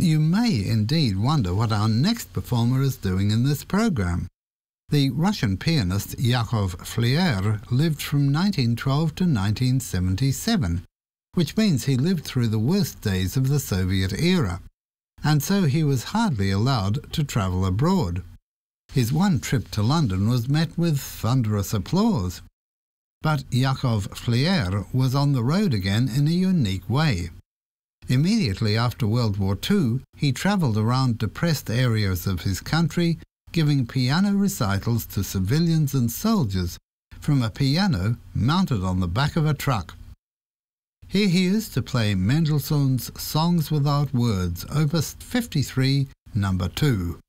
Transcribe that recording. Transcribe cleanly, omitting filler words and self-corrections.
You may indeed wonder what our next performer is doing in this program. The Russian pianist Yakov Flier lived from 1912 to 1977, which means he lived through the worst days of the Soviet era, and so he was hardly allowed to travel abroad. His one trip to London was met with thunderous applause. But Yakov Flier was on the road again in a unique way. Immediately after World War II, he travelled around depressed areas of his country, giving piano recitals to civilians and soldiers from a piano mounted on the back of a truck. Here he is to play Mendelssohn's Songs Without Words, Opus 53, No. 2.